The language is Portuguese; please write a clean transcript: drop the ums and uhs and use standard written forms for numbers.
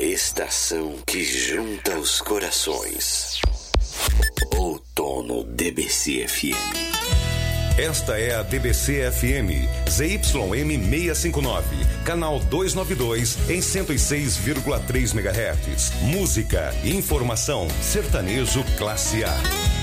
estação que junta os corações. Outono DBC-FM. Esta é a DBC-FM, ZYM 659, canal 292, em 106,3 MHz. Música, informação, sertanejo classe A.